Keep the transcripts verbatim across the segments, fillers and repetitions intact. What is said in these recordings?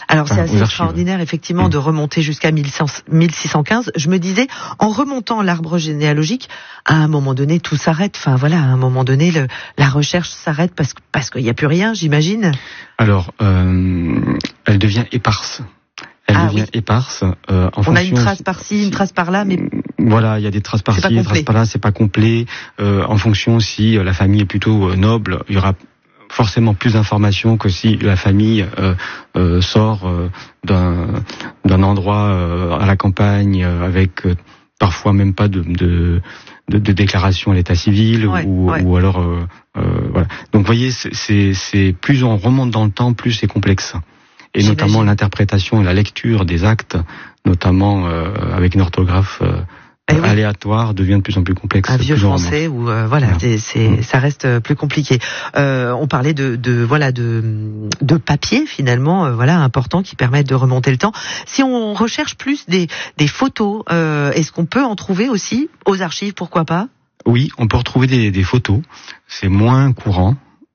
Alors enfin, c'est assez extraordinaire effectivement mmh. de remonter jusqu'à mille six cent quinze. Je me disais, en remontant l'arbre généalogique, à un moment donné tout s'arrête. Enfin voilà, à un moment donné le, la recherche s'arrête parce que parce qu'il n'y a plus rien, j'imagine. Alors euh, elle devient éparse. Elle ah, devient oui. éparse. Euh, en On fonction, a une trace par-ci, une trace par-là, mais voilà, il y a des traces par-ci, des traces par-là, c'est pas complet. Euh, en fonction si la famille est plutôt noble, il y aura forcément plus d'informations que si la famille euh, euh, sort euh, d'un d'un endroit euh, à la campagne euh, avec euh, parfois même pas de de, de, de déclaration à l'état civil ouais, ou, ouais. ou alors euh, euh, voilà. Donc vous voyez, c'est, c'est, c'est plus on remonte dans le temps, plus c'est complexe. Et J'imagine. Notamment l'interprétation et la lecture des actes, notamment euh, avec une orthographe euh, eh oui. aléatoire, devient de plus en plus complexe. Un vieux français où euh, voilà, voilà. C'est, c'est, mmh. ça reste plus compliqué. Euh, on parlait de, de voilà de de papier finalement, euh, voilà important qui permettent de remonter le temps. Si on recherche plus des des photos, euh, est-ce qu'on peut en trouver aussi aux archives, pourquoi pas? Oui, on peut retrouver des, des photos. C'est moins courant.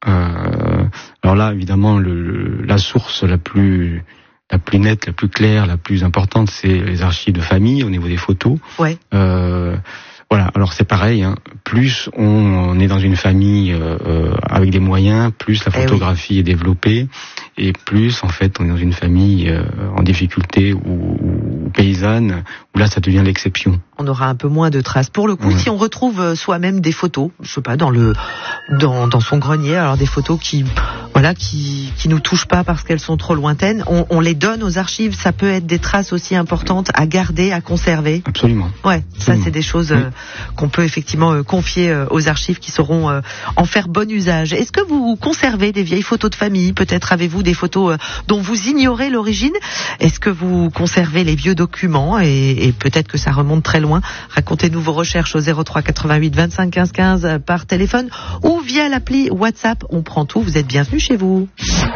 Euh, alors là, évidemment, le, le, la source la plus la plus nette, la plus claire, la plus importante, c'est les archives de famille au niveau des photos. Ouais. Euh, voilà. Alors c'est pareil. Hein, plus on, on est dans une famille euh, avec des moyens, plus la photographie eh oui. est développée, et plus en fait on est dans une famille euh, en difficulté ou, ou paysanne, où là ça devient l'exception. On aura un peu moins de traces. Pour le coup, ouais. si on retrouve soi-même des photos, je sais pas, dans le dans dans son grenier, alors des photos qui voilà qui qui nous touchent pas parce qu'elles sont trop lointaines, on, on les donne aux archives. Ça peut être des traces aussi importantes à garder, à conserver. Absolument. Ouais, Absolument. Ça c'est des choses euh, oui. qu'on peut effectivement euh, confier euh, aux archives qui sauront euh, en faire bon usage. Est-ce que vous conservez des vieilles photos de famille? Peut-être avez-vous des photos euh, dont vous ignorez l'origine? Est-ce que vous conservez les vieux documents et, et peut-être que ça remonte très loin? Racontez-nous vos recherches au zéro trois quatre-vingt-huit vingt-cinq quinze quinze par téléphone ou via l'appli WhatsApp. On prend tout. Vous êtes bienvenus chez vous.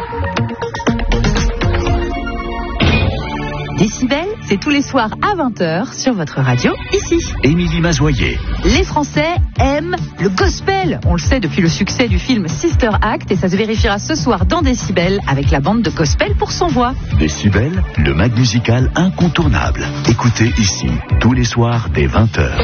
Décibel, c'est tous les soirs à vingt heures sur votre radio, ici. Émilie Mazoyer. Les Français aiment le gospel. On le sait depuis le succès du film Sister Act, et ça se vérifiera ce soir dans Décibel avec la bande de gospel pour son voix. Décibel, le mag musical incontournable. Écoutez ici, tous les soirs dès vingt heures.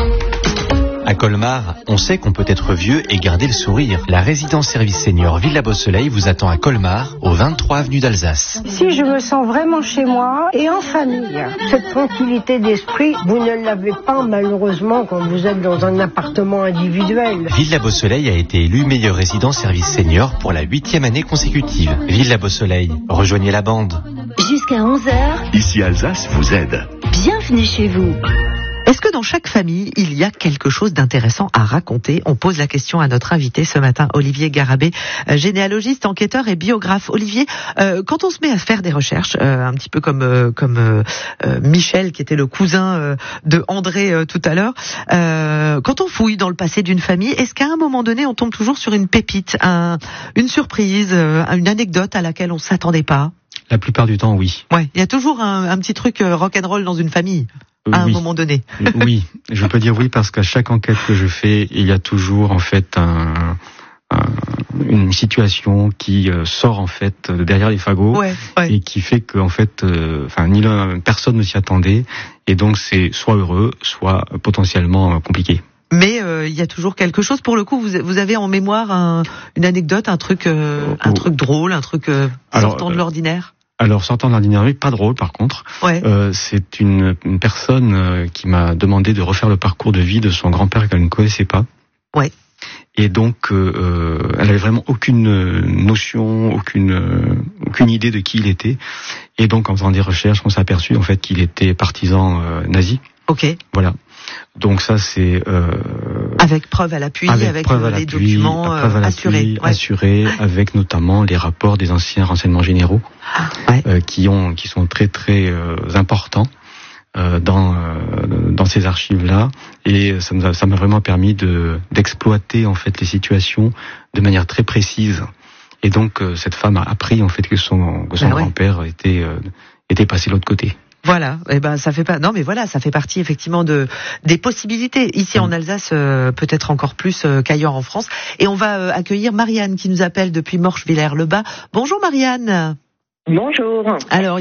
À Colmar, on sait qu'on peut être vieux et garder le sourire. La résidence service senior Villa Beau Soleil vous attend à Colmar, au vingt-trois avenue d'Alsace. Si je me sens vraiment chez moi et en famille, cette tranquillité d'esprit, vous ne l'avez pas malheureusement quand vous êtes dans un appartement individuel. Villa Beau Soleil a été élue meilleure résidence service senior pour la huitième année consécutive. Villa Beau Soleil, rejoignez la bande. Jusqu'à onze heures. Ici Alsace vous aide. Bienvenue chez vous. Est-ce que dans chaque famille, il y a quelque chose d'intéressant à raconter? On pose la question à notre invité ce matin, Olivier Garabé, généalogiste, enquêteur et biographe. Olivier, euh, quand on se met à faire des recherches, euh, un petit peu comme euh, comme euh, Michel, qui était le cousin euh, de André euh, tout à l'heure, euh, quand on fouille dans le passé d'une famille, est-ce qu'à un moment donné, on tombe toujours sur une pépite, un, une surprise, euh, une anecdote à laquelle on s'attendait pas? La plupart du temps, oui. Ouais, il y a toujours un, un petit truc euh, rock'n'roll dans une famille. À un oui. moment donné. Oui, je peux dire oui parce qu'à chaque enquête que je fais, il y a toujours en fait un, un, une situation qui euh, sort en fait de derrière les fagots ouais, ouais. et qui fait que en fait, enfin euh, ni l'un, personne ne s'y attendait et donc c'est soit heureux, soit potentiellement euh, compliqué. Mais euh, il y a toujours quelque chose. Pour le coup, vous, vous avez en mémoire un, une anecdote, un truc, euh, oh, un oh. truc drôle, un truc euh, sortant de l'ordinaire. Alors, sortant de l'ordinaire, oui, pas drôle par contre. Ouais. Euh, c'est une, une personne euh, qui m'a demandé de refaire le parcours de vie de son grand-père qu'elle ne connaissait pas. Ouais. Et donc, euh, elle avait vraiment aucune notion, aucune euh, aucune idée de qui il était. Et donc, en faisant des recherches, on s'est aperçu en fait qu'il était partisan euh, nazi. Ok. Voilà. Donc ça, c'est euh, avec preuve à l'appui, avec, avec preuve à les l'appui, documents preuve à l'appui, assurés, ouais. assurés, avec notamment les rapports des anciens renseignements généraux, ah, ouais. euh, qui ont, qui sont très très euh, importants euh, dans euh, dans ces archives-là, et ça m'a ça m'a vraiment permis de d'exploiter en fait les situations de manière très précise. Et donc euh, cette femme a appris en fait que son que son bah ouais. grand-père était euh, était passé de l'autre côté. Voilà, et eh ben ça fait pas non mais voilà, ça fait partie effectivement de des possibilités ici mmh. en Alsace, euh, peut-être encore plus euh, qu'ailleurs en France. Et on va euh, accueillir Marianne qui nous appelle depuis Morchevillers-le-Bas. Bonjour Marianne. Bonjour. Alors